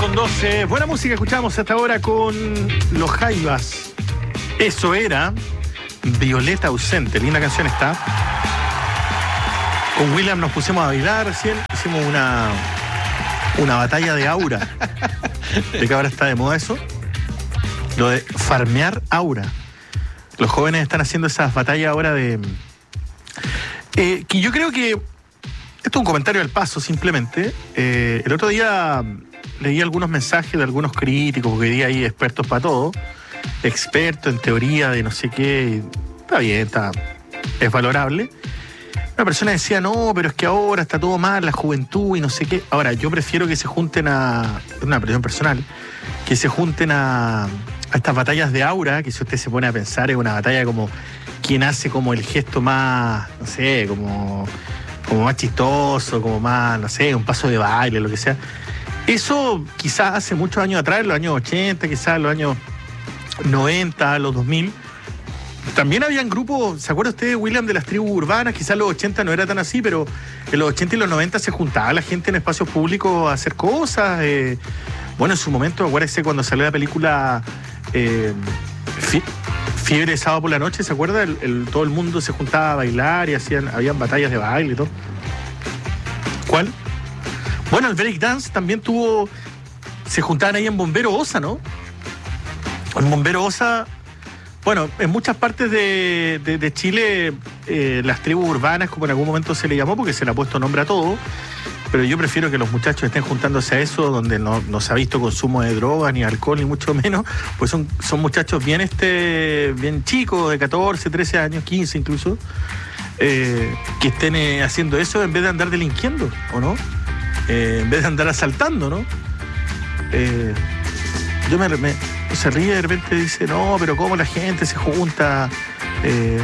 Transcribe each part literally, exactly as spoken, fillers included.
con doce. Buena música escuchamos hasta ahora con Los Jaivas. Eso era Violeta Ausente. Linda canción está. Con William nos pusimos a bailar recién. Hicimos una, una batalla de aura. ¿De que ahora está de moda eso? Lo de farmear aura. Los jóvenes están haciendo esas batallas ahora de... Eh, que yo creo que... Esto es un comentario al paso, simplemente. Eh, el otro día leí algunos mensajes de algunos críticos, porque hoy día hay expertos para todo. Expertos en teoría de no sé qué. Está bien, está, es valorable. Una persona decía, no, pero es que ahora está todo mal, la juventud y no sé qué. Ahora, yo prefiero que se junten a... Es una opinión personal. Que se junten a, a estas batallas de aura, que si usted se pone a pensar, es una batalla como... Quien hace como el gesto más, no sé, como... como más chistoso, como más, no sé, un paso de baile, lo que sea. Eso quizás hace muchos años atrás, en los años ochenta, quizás en los años noventa, los dos mil. También habían grupos, ¿se acuerda usted, William, de las tribus urbanas? Quizás en los ochenta no era tan así, pero en los ochenta y los noventa se juntaba la gente en espacios públicos a hacer cosas. Eh, bueno, en su momento, acuérdese cuando salió la película... Eh, Fiebre de sábado por la noche, ¿se acuerda? El, el, todo el mundo se juntaba a bailar y hacían, habían batallas de baile y todo. ¿Cuál? Bueno, el breakdance también tuvo... Se juntaban ahí en Bombero Osa, ¿no? En Bombero Osa... Bueno, en muchas partes de, de, de Chile, eh, las tribus urbanas, como en algún momento se le llamó, porque se le ha puesto nombre a todo, pero yo prefiero que los muchachos estén juntándose a eso, donde no, no se ha visto consumo de drogas, ni alcohol, ni mucho menos, pues son, son muchachos bien, este, bien chicos, de catorce, trece años, quince incluso, eh, que estén eh, haciendo eso en vez de andar delinquiendo, ¿o no? Eh, en vez de andar asaltando, ¿no? Eh, yo me, me se ríe de repente y dice, no, pero cómo la gente se junta... Eh,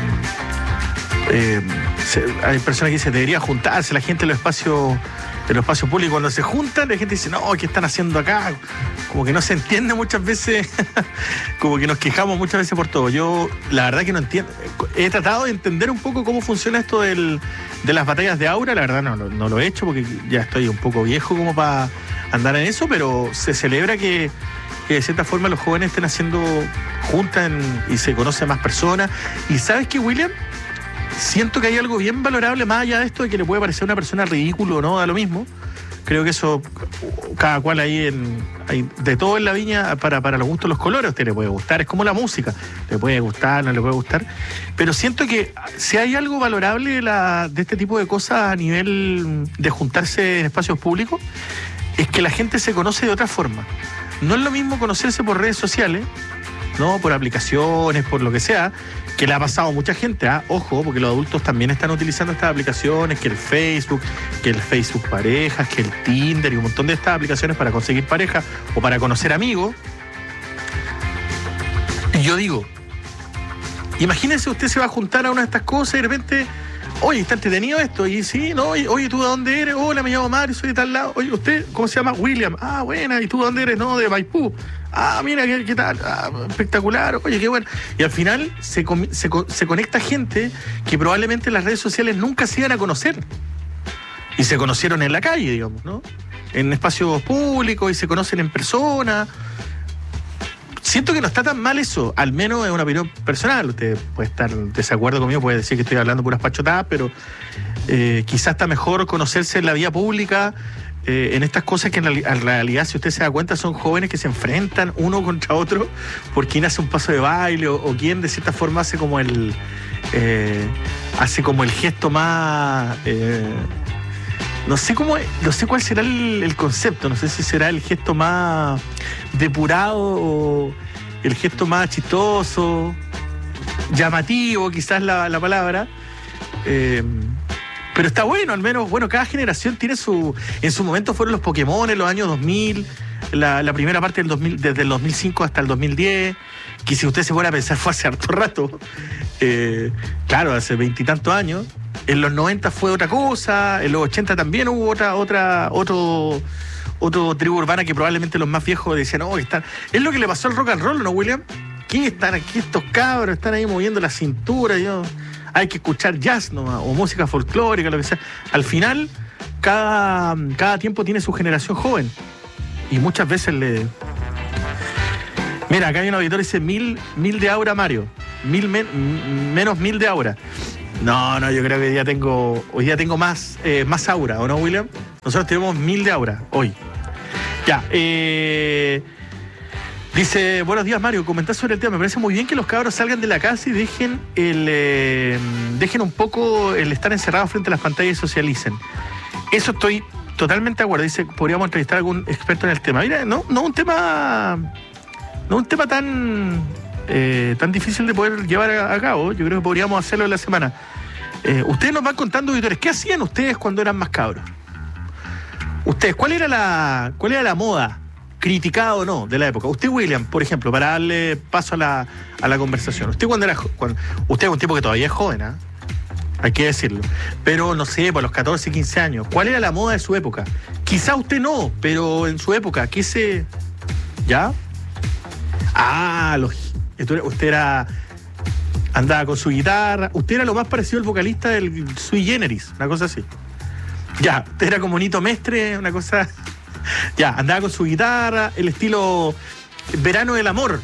eh, se, hay personas que dicen, debería juntarse la gente en los espacios... en los espacios públicos, cuando se juntan, la gente dice, no, ¿qué están haciendo acá? Como que no se entiende muchas veces, como que nos quejamos muchas veces por todo. Yo, la verdad que no entiendo. He tratado de entender un poco cómo funciona esto del, de las batallas de aura, la verdad no, no, no lo he hecho porque ya estoy un poco viejo como para andar en eso, pero se celebra que, que de cierta forma los jóvenes estén haciendo juntas y se conocen más personas. ¿Y sabes qué, William? Siento que hay algo bien valorable más allá de esto de que le puede parecer a una persona ridículo o no, da lo mismo. Creo que eso, cada cual ahí, en, hay de todo en la viña para, para los gustos, los colores, a usted le puede gustar, es como la música, le puede gustar, no le puede gustar, pero siento que si hay algo valorable de, la, de este tipo de cosas a nivel de juntarse en espacios públicos, es que la gente se conoce de otra forma. No es lo mismo conocerse por redes sociales, ¿no? Por aplicaciones, por lo que sea, que le ha pasado a mucha gente, ¿eh? Ojo, porque los adultos también están utilizando estas aplicaciones, que el Facebook, que el Facebook Parejas, que el Tinder y un montón de estas aplicaciones para conseguir pareja o para conocer amigos. Y yo digo, imagínense, usted se va a juntar a una de estas cosas y de repente, oye, está entretenido esto, y sí, no, oye, oye, ¿tú de dónde eres? Hola, me llamo Mario, soy de tal lado. Oye, ¿usted cómo se llama? William. Ah, buena, ¿y tú de dónde eres? No, de Maipú. Ah, mira, ¿qué, qué tal? Ah, espectacular, oye, qué bueno. Y al final se, se, se conecta gente que probablemente en las redes sociales nunca se iban a conocer. Y se conocieron en la calle, digamos, ¿no? En espacios públicos y se conocen en persona. Siento que no está tan mal eso, al menos es una opinión personal. Usted puede estar en desacuerdo conmigo, puede decir que estoy hablando puras pachotadas, pero eh, quizás está mejor conocerse en la vía pública, eh, en estas cosas que en, la, en realidad, si usted se da cuenta, son jóvenes que se enfrentan uno contra otro por quién hace un paso de baile o, o quién de cierta forma hace como el eh, hace como el gesto más... Eh, No sé cómo, no sé cuál será el, el concepto, no sé si será el gesto más depurado o el gesto más chistoso, llamativo, quizás la, la palabra. Eh, pero está bueno, al menos, bueno, cada generación tiene su... En su momento fueron los Pokémon en los años dos mil, la, la primera parte del dos mil, desde el dos mil cinco hasta el dos mil diez, que si usted se pone a pensar fue hace harto rato. Eh, claro, hace veintitantos años. En los noventa fue otra cosa, en los ochenta también hubo otra, otra, otro, otro tribu urbana que probablemente los más viejos decían, no, que están... Es lo que le pasó al rock and roll, ¿no, William? ¿Qué están aquí estos cabros? Están ahí moviendo la cintura, yo... Hay que escuchar jazz nomás, o música folclórica, lo que sea. Al final, cada, cada tiempo tiene su generación joven. y muchas veces le... Mira, acá hay un auditor que dice mil, mil de aura, Mario. Mil men, menos mil de aura. No, no, yo creo que hoy día tengo, hoy día tengo más, eh, más aura, ¿o no, William? Nosotros tenemos mil de aura hoy. Ya, eh... dice, buenos días, Mario, comentás sobre el tema. Me parece muy bien que los cabros salgan de la casa y dejen el eh, dejen un poco el estar encerrados frente a las pantallas y socialicen. Eso estoy totalmente de acuerdo. Dice, podríamos entrevistar a algún experto en el tema. Mira, no, no un tema, no un tema tan, eh, tan difícil de poder llevar a, a cabo. Yo creo que podríamos hacerlo en la semana. Eh, ustedes nos van contando, auditores, ¿qué hacían ustedes cuando eran más cabros? Ustedes, ¿cuál era la, cuál era la moda? Criticado o no, de la época. Usted, William, por ejemplo, para darle paso a la, a la conversación. Usted cuando era cuando, usted es un tipo que todavía es joven, ¿eh? Hay que decirlo. Pero, no sé, por los catorce, quince años, ¿cuál era la moda de su época? Quizá usted no, pero en su época, ¿qué se...? ¿Ya? Ah, los, usted era... Andaba con su guitarra. Usted era lo más parecido al vocalista del Sui Generis, una cosa así. Ya, usted era como Nito Mestre, una cosa... Ya, andaba con su guitarra, el estilo verano del amor.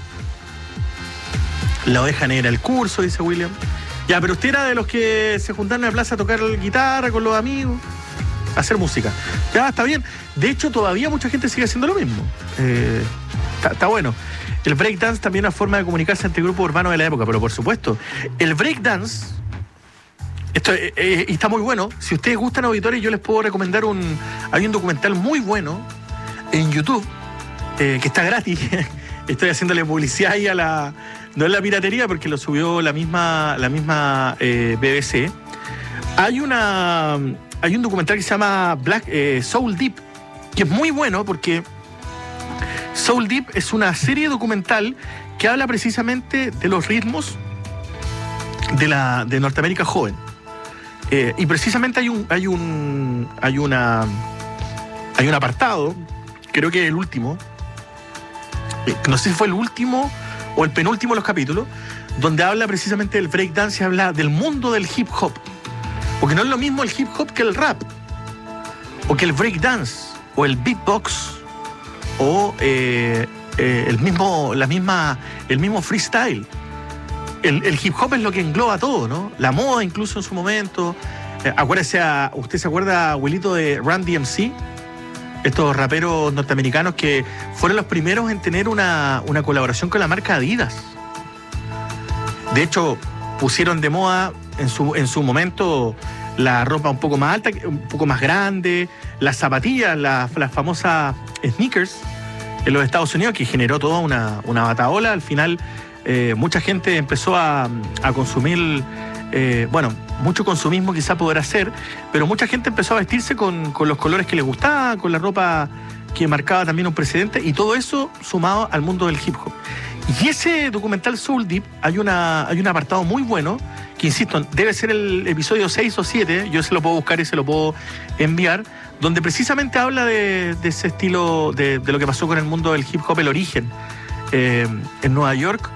La oveja negra, el curso, dice William. Ya, pero usted era de los que se juntaron en la plaza a tocar guitarra con los amigos, a hacer música. Ya, está bien. De hecho, todavía mucha gente sigue haciendo lo mismo. Eh, está, está bueno. El breakdance también es una forma de comunicarse entre grupos urbanos de la época, pero por supuesto, el breakdance... Esto eh, eh, está muy bueno. Si ustedes gustan, auditores, yo les puedo recomendar un... Hay un documental muy bueno en YouTube, eh, que está gratis. Estoy haciéndole publicidad ahí a la... No es la piratería, porque lo subió la misma, la misma eh, B B C. Hay una... Hay un documental que se llama Black eh, Soul Deep, que es muy bueno porque Soul Deep es una serie documental que habla precisamente de los ritmos de, la, de Norteamérica joven. Eh, y precisamente hay un, hay un, hay una, hay un apartado, creo que es el último, eh, no sé si fue el último o el penúltimo de los capítulos, donde habla precisamente del breakdance y habla del mundo del hip hop. Porque no es lo mismo el hip hop que el rap, o que el breakdance, o el beatbox, o eh, eh, el mismo, la misma, el mismo freestyle. El, el hip hop es lo que engloba todo, ¿no? La moda incluso en su momento. Eh, acuérdese, a, ¿usted se acuerda, abuelito, de Run D M C? Estos raperos norteamericanos que fueron los primeros en tener una, una colaboración con la marca Adidas. De hecho, pusieron de moda en su, en su momento la ropa un poco más alta, un poco más grande, las zapatillas, las, las famosas sneakers en los Estados Unidos, que generó toda una, una bataola. Al final... Eh, mucha gente empezó a, a consumir, eh, bueno, mucho consumismo quizá podrá ser, pero mucha gente empezó a vestirse con, con los colores que les gustaba, con la ropa que marcaba también un precedente, y todo eso sumado al mundo del hip hop. Y ese documental Soul Deep, hay, una, hay un apartado muy bueno, que insisto, debe ser el episodio seis o siete, yo se lo puedo buscar y se lo puedo enviar, donde precisamente habla de, de ese estilo, de, de lo que pasó con el mundo del hip hop, el origen eh, en Nueva York.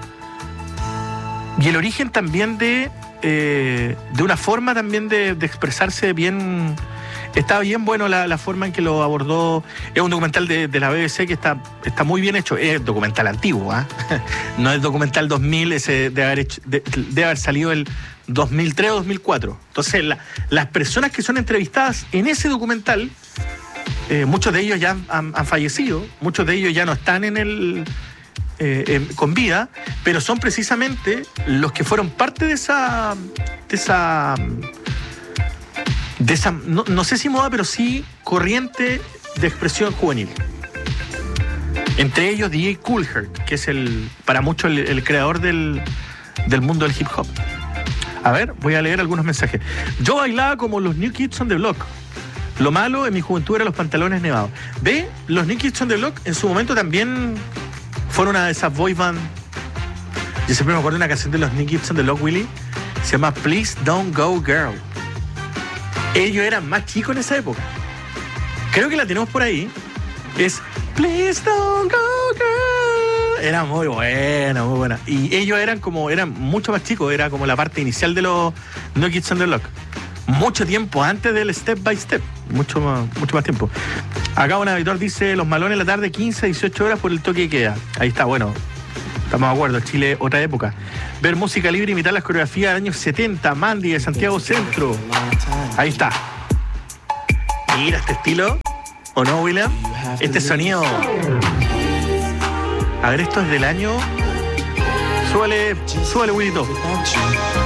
Y el origen también de, eh, de una forma también de, de expresarse bien. Está bien bueno la, la forma en que lo abordó. Es un documental de, de la B B C que está, está muy bien hecho. Es documental antiguo, ¿eh? No es documental dos mil, ese de haber, hecho, de, de haber salido el dos mil tres o dos mil cuatro. Entonces, la, las personas que son entrevistadas en ese documental, eh, muchos de ellos ya han, han, han fallecido, muchos de ellos ya no están en el... Eh, eh, con vida, pero son precisamente los que fueron parte de esa de esa de esa no, no sé si moda, pero sí corriente de expresión juvenil. Entre ellos D J Kool Herc, que es el para muchos el, el creador del, del mundo del hip hop. A ver, voy a leer algunos mensajes. Yo bailaba como los New Kids on the Block. Lo malo en mi juventud eran los pantalones nevados. ¿Ve? Los New Kids on the Block en su momento también fueron una de esas boy band. Yo siempre me acuerdo de una canción de los New Kids on the Block, Willy. Se llama Please Don't Go Girl. Ellos eran más chicos en esa época. Creo que la tenemos por ahí. Es Please Don't Go Girl. Era muy buena, muy buena. Y ellos eran como, eran mucho más chicos. Era como la parte inicial de los New Kids on the Block. Mucho tiempo antes del Step by Step. Mucho más, mucho más tiempo. Acá un auditor dice, los malones la tarde, quince a dieciocho horas por el toque de queda. Ahí está, bueno. Estamos de acuerdo, Chile, otra época. Ver música libre, imitar las coreografías del año setenta, Mandy de Santiago Centro. Ahí está. Mira este estilo. ¿O no, William? Este sonido. A ver, esto es del año... Súbale, súbale, Willito.